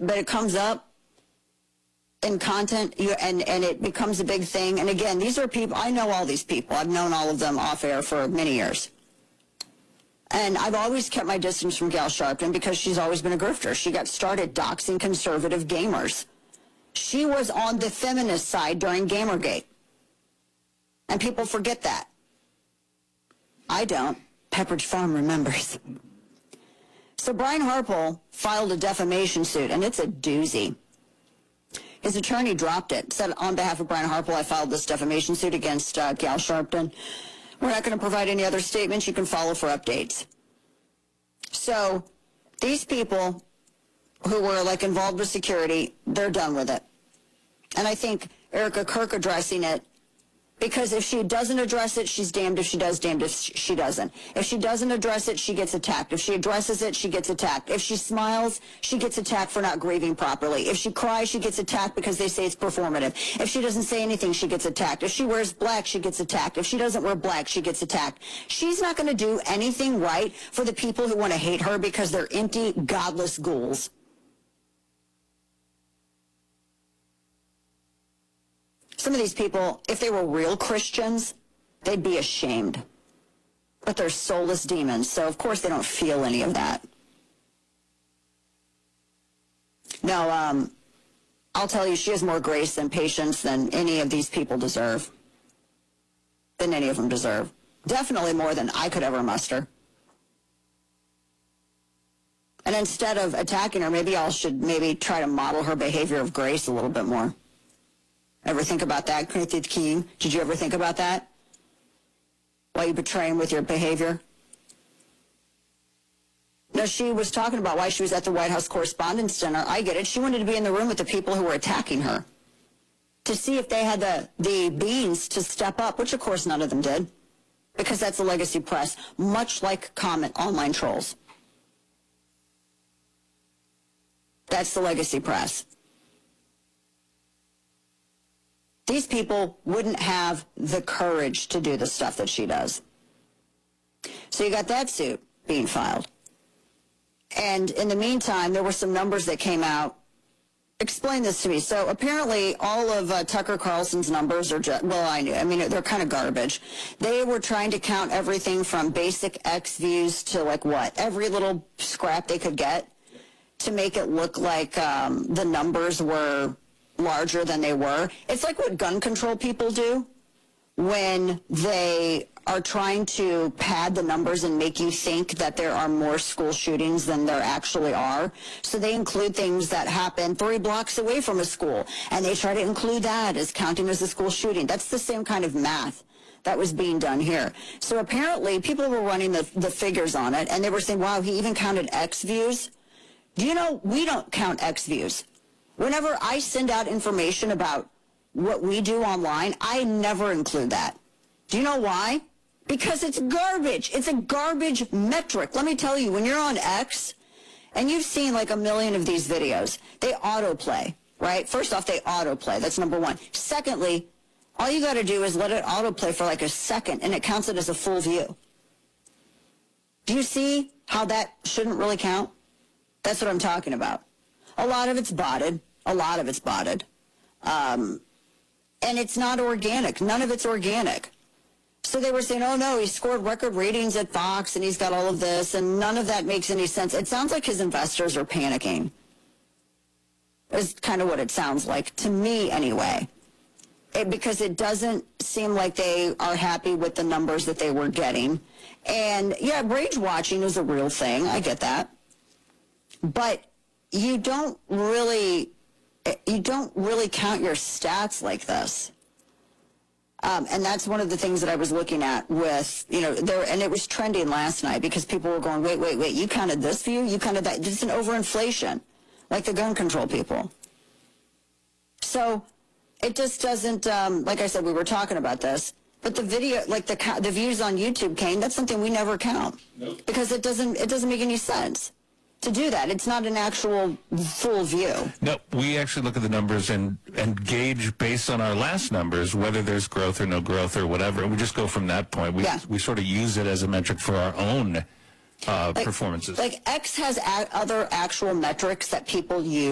but it comes up in content, and it becomes a big thing. And again, these are people, I know all these people. I've known all of them off air for many years. And I've always kept my distance from Gal Sharpton because she's always been a grifter. She got started doxing conservative gamers. She was on the feminist side during Gamergate. And people forget that. I don't. Pepperidge Farm remembers. So Brian Harpole filed a defamation suit, and it's a doozy. His attorney dropped it, said, on behalf of Brian Harpole, I filed this defamation suit against Gal Sharpton. We're not going to provide any other statements. You can follow for updates. So these people who were like involved with security, they're done with it. And I think Erica Kirk addressing it, because if she doesn't address it, she's damned if she does, damned if she doesn't. If she doesn't address it, she gets attacked. If she addresses it, she gets attacked. If she smiles, she gets attacked for not grieving properly. If she cries, she gets attacked because they say it's performative. If she doesn't say anything, she gets attacked. If she wears black, she gets attacked. If she doesn't wear black, she gets attacked. She's not going to do anything right for the people who want to hate her because they're empty, godless ghouls. Some of these people, if they were real Christians, they'd be ashamed. But they're soulless demons, so of course they don't feel any of that. No, I'll tell you, she has more grace and patience than any of these people deserve. Than any of them deserve. Definitely more than I could ever muster. And instead of attacking her, maybe I should try to model her behavior of grace a little bit more. Ever think about that, Corinthian King? Did you ever think about that? Why you betray him with your behavior? No, she was talking about why she was at the White House Correspondents' Dinner. I get it. She wanted to be in the room with the people who were attacking her to see if they had the beans to step up, which of course none of them did, because that's the legacy press, much like comment online trolls. That's the legacy press. These people wouldn't have the courage to do the stuff that she does. So you got that suit being filed. And in the meantime, there were some numbers that came out. Explain this to me. So apparently all of Tucker Carlson's numbers are just, well, I mean, they're kind of garbage. They were trying to count everything from basic X views to like what? Every little scrap they could get to make it look like the numbers were larger than they were. It's like what gun control people do when they are trying to pad the numbers and make you think that there are more school shootings than there actually are. So they include things that happen 3 blocks away from a school, and they try to include that as counting as a school shooting. That's the same kind of math that was being done here. So apparently people were running the figures on it, and they were saying, wow, he even counted X views. Do you know, we don't count X views. Whenever I send out information about what we do online, I never include that. Do you know why? Because it's garbage. It's a garbage metric. Let me tell you, when you're on X, and you've seen like a million of these videos, they autoplay, right? First off, they autoplay. That's number one. Secondly, all you got to do is let it autoplay for like a second, and it counts it as a full view. Do you see how that shouldn't really count? That's what I'm talking about. A lot of it's botted. A lot of it's botted. And it's not organic. None of it's organic. So they were saying, oh, no, he scored record ratings at Fox, and he's got all of this, and none of that makes any sense. It sounds like his investors are panicking. Is kind of what it sounds like, to me anyway. Because it doesn't seem like they are happy with the numbers that they were getting. And, yeah, rage watching is a real thing. I get that. But you don't really count your stats like this. And that's one of the things that I was looking at with, and it was trending last night because people were going, wait, you counted this view? You counted that? It's an overinflation, like the gun control people. So it just doesn't, like I said, we were talking about this, but the video, like the views on YouTube, Kane, that's something we never count. Nope. Because it doesn't make any sense to do that. It's not an actual full view. No, we actually look at the numbers and gauge based on our last numbers whether there's growth or no growth or whatever. And we just go from that point. We sort of use it as a metric for our own performances. Like X has other actual metrics that people use.